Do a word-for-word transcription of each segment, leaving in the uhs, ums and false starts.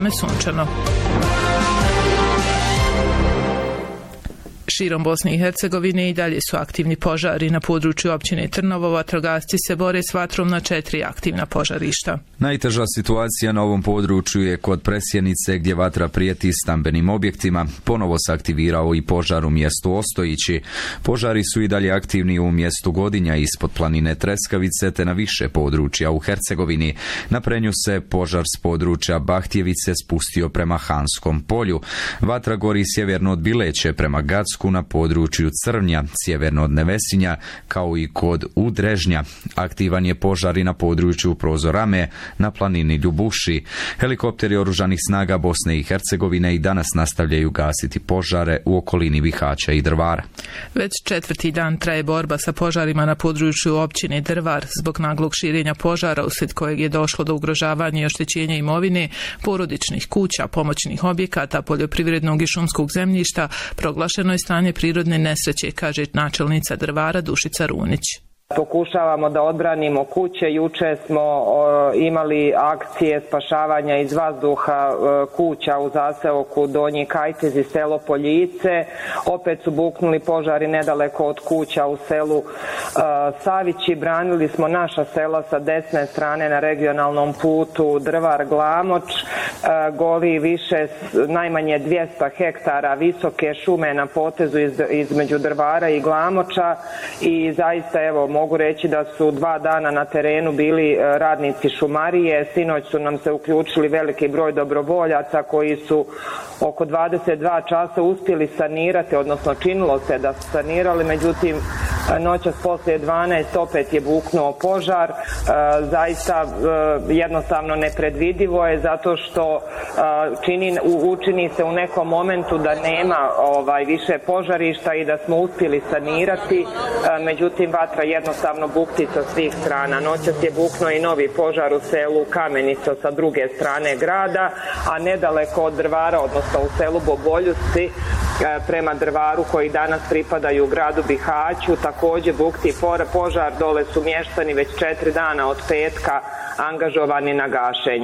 sunčano. Širom Bosne i Hercegovine i dalje su aktivni požari. Na području općine Trnovo vatrogasci se bore s vatrom na četiri aktivna požarišta. Najteža situacija na ovom području je kod Presjenice gdje vatra prijeti stambenim objektima. Ponovo se aktivirao i požar u mjestu Ostojići. Požari su i dalje aktivni u mjestu Godinja ispod planine Treskavice te na više područja u Hercegovini. Na Prenju se požar s područja Bahtjevice spustio prema Hanskom polju. Vatra gori sjeverno od Bileće prema Gacku na području Crvnja, sjeverno od Nevesinja, kao i kod Udrežnja. Aktivan je požar i na području Prozorame, na planini Ljubuši. Helikopteri oružanih snaga Bosne i Hercegovine i danas nastavljaju gasiti požare u okolini Bihaća i Drvara. Već četvrti dan traje borba sa požarima na području općine Drvar zbog naglog širenja požara uslijed kojeg je došlo do ugrožavanja i oštećenja imovine, porodičnih kuća, pomoćnih objekata, poljoprivrednog i šumskog zemljišta. Proglašeno je stanje prirodne nesreće, kaže načelnica Drvara Dušica Runić. Pokušavamo da odbranimo kuće. Juče smo o, imali akcije spašavanja iz vazduha o, kuća u zaseoku Donji Kajtez i selo Poljice. Opet su buknuli požari nedaleko od kuća u selu o, Savići. Branili smo naša sela sa desne strane na regionalnom putu Drvar Glamoč. O, goli više najmanje dvjesto hektara visoke šume na potezu iz, između Drvara i Glamoča i zaista evo mogu reći da su dva dana na terenu bili radnici šumarije. Sinoć su nam se uključili veliki broj dobrovoljaca koji su oko dvadeset dva časa uspjeli sanirati, odnosno činilo se da su sanirali, međutim noćas poslije dvanaest opet je buknuo požar. Zaista jednostavno nepredvidivo je zato što čini, učini se u nekom momentu da nema ovaj više požarišta i da smo uspjeli sanirati, međutim vatra jednostavno bukti sa svih strana. Noćas je buknuo i novi požar u selu Kamenico sa druge strane grada, a nedaleko od Drvara, odnosno u selu Boboljusci prema Drvaru koji danas pripadaju gradu Bihaću, također bukti požar. Dole su mještani već četiri dana od petka angažovani na gašenju.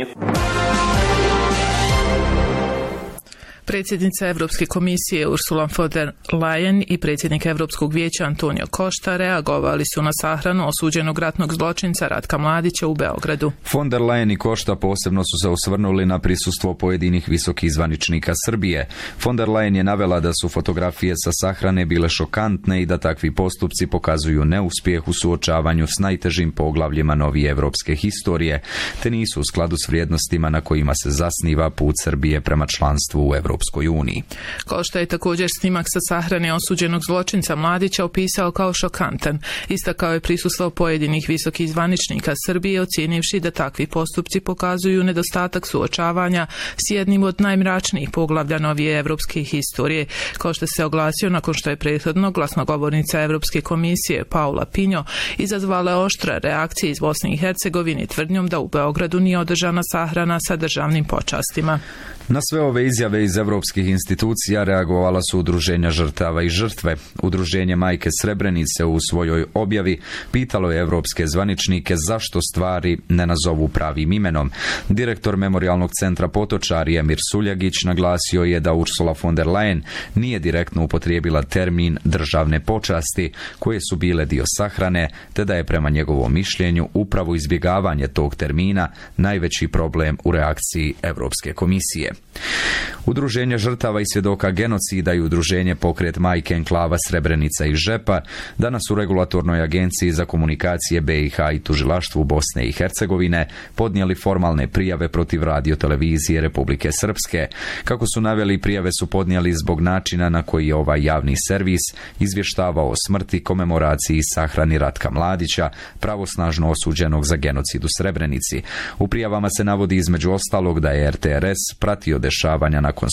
Predsjednica Europske komisije Ursula von der Leyen i predsjednik Europskog vijeća Antonio Costa reagovali su na sahranu osuđenog ratnog zločinca Ratka Mladića u Beogradu. Von der Leyen i Costa posebno su se osvrnuli na prisustvo pojedinih visokih zvaničnika Srbije. Von der Leyen je navela da su fotografije sa sahrane bile šokantne i da takvi postupci pokazuju neuspjeh u suočavanju s najtežim poglavljima novije evropske historije, te nisu u skladu s vrijednostima na kojima se zasniva put Srbije prema članstvu u Evropskoj uniji. Costa je također snimak sa sahrane osuđenog zločinca Mladića opisao kao šokantan. Istakao je prisustvo pojedinih visokih zvaničnika Srbije, ocijenivši da takvi postupci pokazuju nedostatak suočavanja s jednim od najmračnijih poglavlja novije evropske historije. Costa se oglasio nakon što je prethodno glasnogovornica Evropske komisije Paula Pinjo izazvala oštre reakcije iz Bosne i Hercegovine tvrdnjom da u Beogradu nije održana sahrana sa državnim počastima. Na sve ove izjave iz evropskih institucija reagovala su udruženja žrtava i žrtve. Udruženje Majke Srebrenice u svojoj objavi pitalo je evropske zvaničnike zašto stvari ne nazovu pravim imenom. Direktor Memorijalnog centra Potočari Emir Suljagić naglasio je da Ursula von der Leyen nije direktno upotrijebila termin državne počasti koje su bile dio sahrane, te da je prema njegovom mišljenju upravo izbjegavanje tog termina najveći problem u reakciji Evropske komisije. Udruženje žrtava i svjedoka genocida i udruženje Pokret Majke Enklava Srebrenica i Žepa danas u Regulatornoj agenciji za komunikacije B i H i Tužilaštvu Bosne i Hercegovine podnijeli formalne prijave protiv radiotelevizije Republike Srpske. Kako su naveli, prijave su podnijeli zbog načina na koji je ovaj javni servis izvještavao o smrti, komemoraciji i sahrani Ratka Mladića, pravosnažno osuđenog za genocid u Srebrenici. U prijavama se navodi između ostalog da je R T R S pratio dešavanja nakon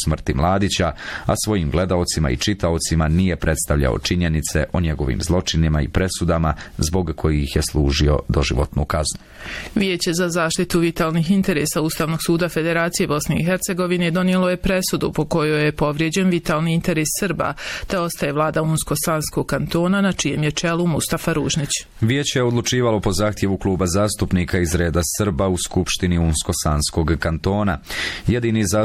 smrti Mladića, a svojim gledaocima i čitaocima nije predstavljao činjenice o njegovim zločinima i presudama zbog kojih je služio doživotnu kaznu. Vijeće za zaštitu vitalnih interesa Ustavnog suda Federacije Bosne i Hercegovine donijelo je presudu po kojoj je povrijeđen vitalni interes Srba, te ostaje vlada Unsko-Sanskog kantona na čijem je čelu Mustafa Ružnić. Vijeće je odlučivalo po zahtjevu kluba zastupnika iz reda Srba u Skupštini Unsko-Sanskog kantona. Jedini